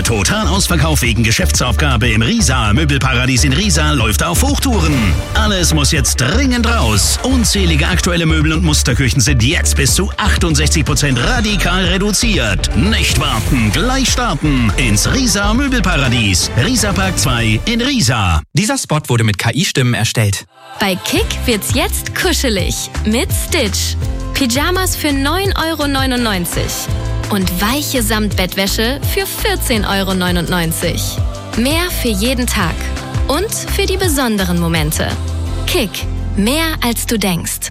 Totalausverkauf wegen Geschäftsaufgabe im Risa. Möbelparadies in Riesa läuft auf Hochtouren. Alles muss jetzt dringend raus. Unzählige aktuelle Möbel und Musterküchen sind jetzt bis zu 68% radikal reduziert. Nicht warten, gleich starten ins Riesa Möbelparadies. Riesa Park 2 in Riesa. Dieser Spot wurde mit KI-Stimmen erstellt. Bei Kick wird's jetzt kuschelig mit Stitch. Pyjamas für 9,99 € und weiche Samtbettwäsche für 14,99 €. Mehr für jeden Tag und für die besonderen Momente. Kick, mehr als du denkst.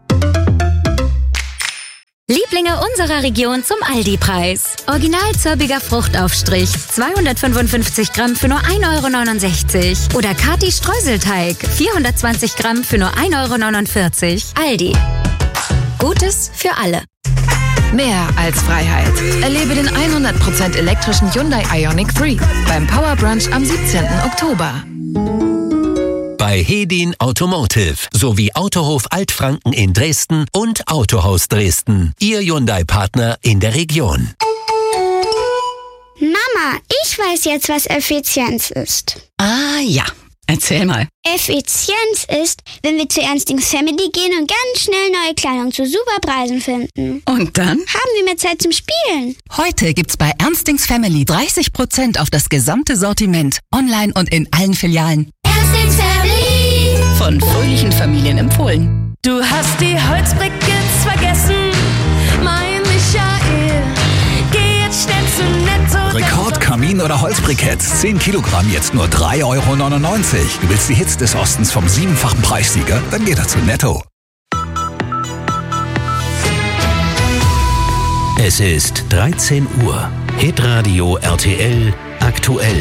Lieblinge unserer Region zum Aldi-Preis. Original zirbiger Fruchtaufstrich, 255 Gramm für nur 1,69 € Oder Kati Streuselteig, 420 Gramm für nur 1,49 €. Aldi. Gutes für alle. Mehr als Freiheit. Erlebe den 100% elektrischen Hyundai Ioniq 3 beim Power Brunch am 17. Oktober. Bei Hedin Automotive sowie Autohof Altfranken in Dresden und Autohaus Dresden. Ihr Hyundai-Partner in der Region. Mama, ich weiß jetzt, was Effizienz ist. Ah ja, erzähl mal. Effizienz ist, wenn wir zu Ernstings Family gehen und ganz schnell neue Kleidung zu super Preisen finden. Und dann? Haben wir mehr Zeit zum Spielen. Heute gibt's bei Ernstings Family 30% auf das gesamte Sortiment. Online und in allen Filialen. Ernstings Family. Von fröhlichen Familien empfohlen. Du hast die Holzbriketts vergessen, mein Michael. Geh jetzt schnell zu Netto. Rekordkamin oder Holzbriketts. 10 Kilogramm, jetzt nur 3,99 €. Du willst die Hits des Ostens vom 7-fachen Preissieger? Dann geh doch zu Netto. Es ist 13 Uhr. Hitradio RTL aktuell.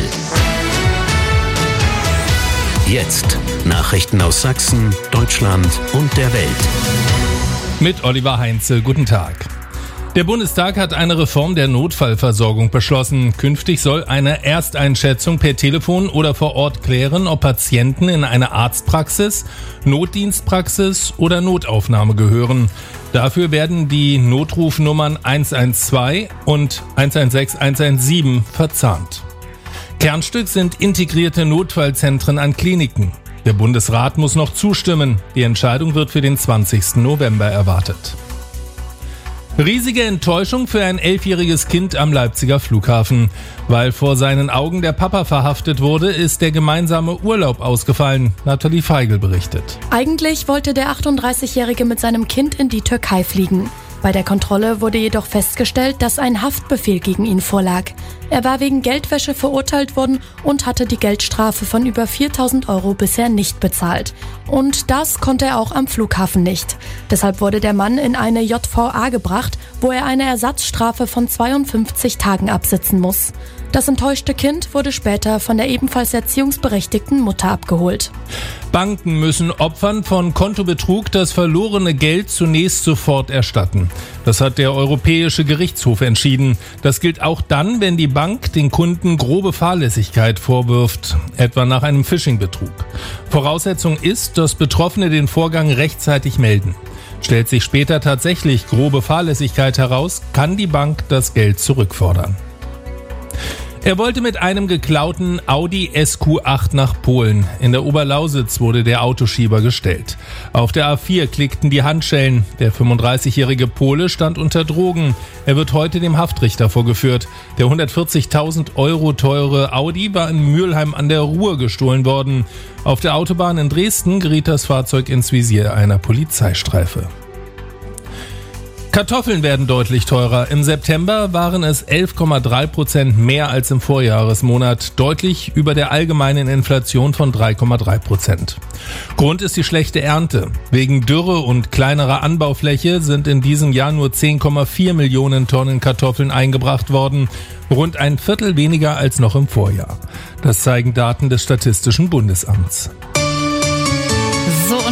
Jetzt Nachrichten aus Sachsen, Deutschland und der Welt. Mit Oliver Heinze, guten Tag. Der Bundestag hat eine Reform der Notfallversorgung beschlossen. Künftig soll eine Ersteinschätzung per Telefon oder vor Ort klären, ob Patienten in eine Arztpraxis, Notdienstpraxis oder Notaufnahme gehören. Dafür werden die Notrufnummern 112 und 116 117 verzahnt. Kernstück sind integrierte Notfallzentren an Kliniken. Der Bundesrat muss noch zustimmen. Die Entscheidung wird für den 20. November erwartet. Riesige Enttäuschung für ein 11-jähriges Kind am Leipziger Flughafen. Weil vor seinen Augen der Papa verhaftet wurde, ist der gemeinsame Urlaub ausgefallen. Nathalie Feigl berichtet. Eigentlich wollte der 38-Jährige mit seinem Kind in die Türkei fliegen. Bei der Kontrolle wurde jedoch festgestellt, dass ein Haftbefehl gegen ihn vorlag. Er war wegen Geldwäsche verurteilt worden und hatte die Geldstrafe von über 4.000 € bisher nicht bezahlt. Und das konnte er auch am Flughafen nicht. Deshalb wurde der Mann in eine JVA gebracht, wo er eine Ersatzstrafe von 52 Tagen absitzen muss. Das enttäuschte Kind wurde später von der ebenfalls erziehungsberechtigten Mutter abgeholt. Banken müssen Opfern von Kontobetrug das verlorene Geld zunächst sofort erstatten. Das hat der Europäische Gerichtshof entschieden. Das gilt auch dann, wenn die Bank den Kunden grobe Fahrlässigkeit vorwirft, etwa nach einem Phishing-Betrug. Voraussetzung ist, dass Betroffene den Vorgang rechtzeitig melden. Stellt sich später tatsächlich grobe Fahrlässigkeit heraus, kann die Bank das Geld zurückfordern. Er wollte mit einem geklauten Audi SQ8 nach Polen. In der Oberlausitz wurde der Autoschieber gestellt. Auf der A4 klickten die Handschellen. Der 35-jährige Pole stand unter Drogen. Er wird heute dem Haftrichter vorgeführt. Der 140.000 € teure Audi war in Mülheim an der Ruhr gestohlen worden. Auf der Autobahn in Dresden geriet das Fahrzeug ins Visier einer Polizeistreife. Kartoffeln werden deutlich teurer. Im September waren es 11,3% mehr als im Vorjahresmonat, deutlich über der allgemeinen Inflation von 3,3%. Grund ist die schlechte Ernte. Wegen Dürre und kleinerer Anbaufläche sind in diesem Jahr nur 10,4 Millionen Tonnen Kartoffeln eingebracht worden, rund ein Viertel weniger als noch im Vorjahr. Das zeigen Daten des Statistischen Bundesamts. So, und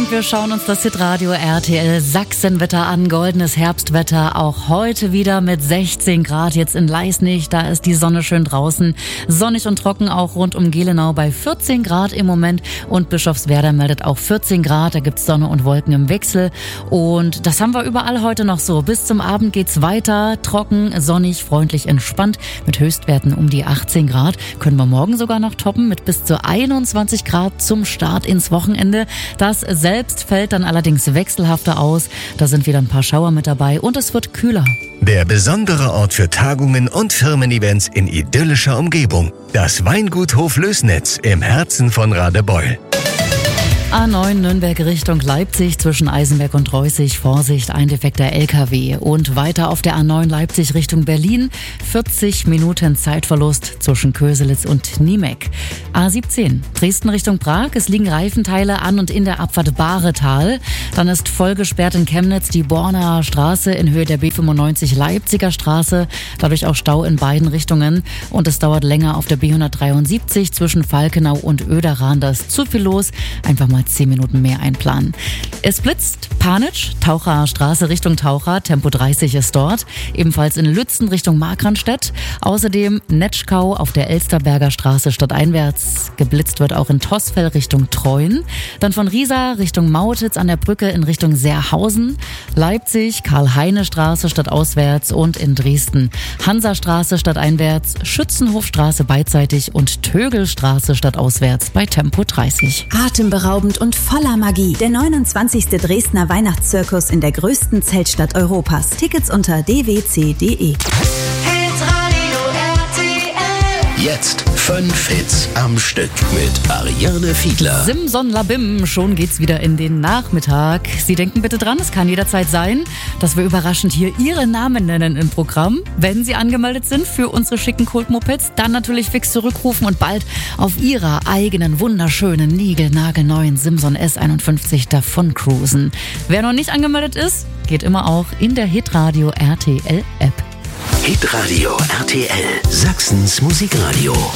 Und wir schauen uns das Hitradio RTL Sachsenwetter an. Goldenes Herbstwetter auch heute wieder mit 16 Grad. Jetzt in Leisnig, da ist die Sonne schön draußen. Sonnig und trocken auch rund um Gelenau bei 14 Grad im Moment. Und Bischofswerda meldet auch 14 Grad. Da gibt's Sonne und Wolken im Wechsel. Und das haben wir überall heute noch so. Bis zum Abend geht's weiter. Trocken, sonnig, freundlich, entspannt. Mit Höchstwerten um die 18 Grad. Können wir morgen sogar noch toppen mit bis zu 21 Grad zum Start ins Wochenende. Das selbst fällt dann allerdings wechselhafter aus. Da sind wieder ein paar Schauer mit dabei und es wird kühler. Der besondere Ort für Tagungen und Firmen-Events in idyllischer Umgebung. Das Weingut Hoflößnitz im Herzen von Radebeul. A9 Nürnberg Richtung Leipzig zwischen Eisenberg und Reußig. Vorsicht, ein defekter LKW. Und weiter auf der A9 Leipzig Richtung Berlin. 40 Minuten Zeitverlust zwischen Köselitz und Niemek. A17 Dresden Richtung Prag. Es liegen Reifenteile an und in der Abfahrt Bahretal. Dann ist voll gesperrt in Chemnitz die Bornaer Straße in Höhe der B95 Leipziger Straße. Dadurch auch Stau in beiden Richtungen. Und es dauert länger auf der B173 zwischen Falkenau und Oederan. Da ist zu viel los. Einfach mal 10 Minuten mehr einplanen. Es blitzt, Panitsch, Taucher Straße Richtung Taucher, Tempo 30 ist dort. Ebenfalls in Lützen Richtung Markranstädt. Außerdem Netschkau auf der Elsterberger Straße stadteinwärts. Geblitzt wird auch in Tosfell Richtung Treuen. Dann von Riesa Richtung Mautitz an der Brücke in Richtung Seerhausen. Leipzig, Karl-Heine-Straße stadtauswärts und in Dresden Hansastraße stadteinwärts, Schützenhofstraße beidseitig und Tögelstraße stadtauswärts bei Tempo 30. Atemberaubend und voller Magie. Der 29. Dresdner Weihnachtszirkus in der größten Zeltstadt Europas. Tickets unter dwc.de. Jetzt 5 Hits am Stück mit Ariane Fiedler. Simson Labim, schon geht's wieder in den Nachmittag. Sie denken bitte dran, es kann jederzeit sein, dass wir überraschend hier Ihre Namen nennen im Programm. Wenn Sie angemeldet sind für unsere schicken Kultmopeds, dann natürlich fix zurückrufen und bald auf Ihrer eigenen wunderschönen, niegelnagelneuen Simson S51 davon cruisen. Wer noch nicht angemeldet ist, geht immer auch in der Hitradio RTL App. Hitradio RTL, Sachsens Musikradio.